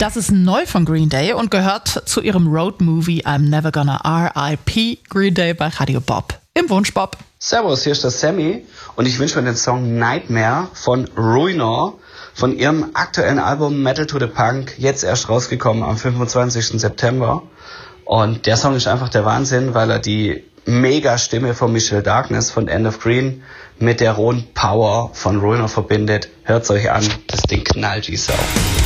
Das ist neu von Green Day und gehört zu ihrem Road-Movie I'm Never Gonna R.I.P. Green Day bei Radio Bob. Im Wunschbob. Servus, hier ist der Sammy und ich wünsche mir den Song Nightmare von Ruiner von ihrem aktuellen Album Metal to the Punk, jetzt erst rausgekommen am 25. September. Und der Song ist einfach der Wahnsinn, weil er die Mega-Stimme von Michelle Darkness von End of Green mit der rohen Power von Ruiner verbindet. Hört's euch an, das Ding knallt wie Sau.